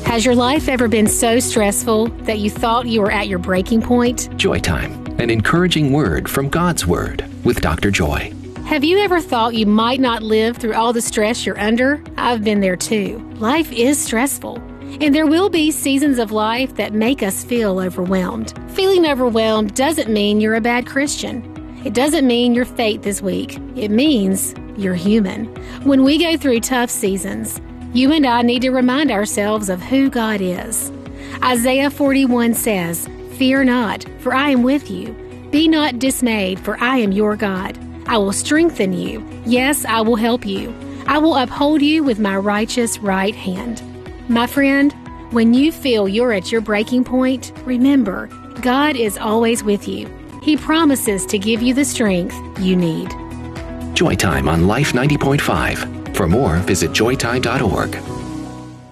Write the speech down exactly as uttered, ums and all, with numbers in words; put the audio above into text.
Has your life ever been so stressful that you thought you were at your breaking point? Joy Time, an encouraging word from God's Word with Doctor Joy. Have you ever thought you might not live through all the stress you're under? I've been there too. Life is stressful, and there will be seasons of life that make us feel overwhelmed. Feeling overwhelmed doesn't mean you're a bad Christian. It doesn't mean your faith is weak. It means you're human. When we go through tough seasons, you and I need to remind ourselves of who God is. Isaiah forty-one says, "Fear not, for I am with you. Be not dismayed, for I am your God. I will strengthen you. Yes, I will help you. I will uphold you with my righteous right hand." My friend, when you feel you're at your breaking point, remember, God is always with you. He promises to give you the strength you need. Joy Time on Life ninety point five. For more, visit joy time dot org.